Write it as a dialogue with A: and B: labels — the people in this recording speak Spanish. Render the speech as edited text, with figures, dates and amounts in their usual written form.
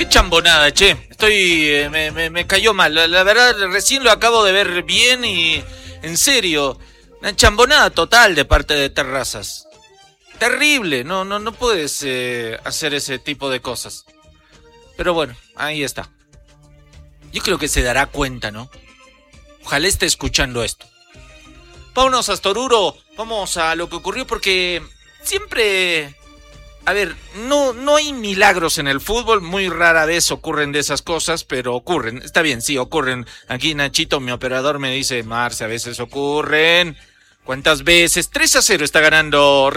A: Qué chambonada, che. Me cayó mal. La verdad, recién lo acabo de ver bien y... En serio, una chambonada total de parte de Terrazas. Terrible, no puedes hacer ese tipo de cosas. Pero bueno, ahí está. Yo creo que se dará cuenta, ¿no? Ojalá esté escuchando esto. Vámonos hasta Oruro, vamos a lo que ocurrió porque siempre... A ver, no hay milagros en el fútbol, muy rara vez ocurren de esas cosas, pero ocurren. Está bien, sí, ocurren. Aquí Nachito, mi operador, me dice, Marce, a veces ocurren. ¿Cuántas veces? 3-0 está ganando